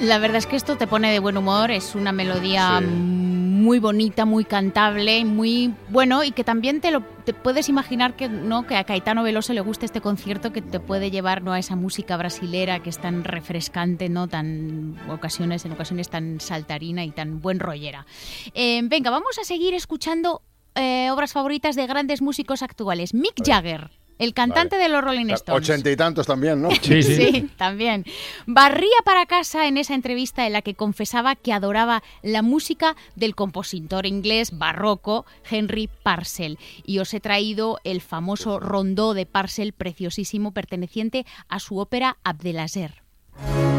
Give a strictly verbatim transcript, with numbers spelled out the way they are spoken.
La verdad es que esto te pone de buen humor, es una melodía Sí. muy bonita, muy cantable, muy bueno, y que también te lo te puedes imaginar que no que a Caetano Veloso le guste este concierto, que te puede llevar, ¿no?, a esa música brasilera que es tan refrescante, ¿no?, tan ocasiones en ocasiones tan saltarina y tan buen rollera. Eh, venga, vamos a seguir escuchando eh, obras favoritas de grandes músicos actuales. Mick Jagger. El cantante vale. de los Rolling Stones. Ochenta y tantos también, ¿no? Sí, sí. Sí, también. Barría para casa en esa entrevista en la que confesaba que adoraba la música del compositor inglés barroco Henry Purcell. Y os he traído el famoso rondó de Purcell, preciosísimo, perteneciente a su ópera Abdelaziz.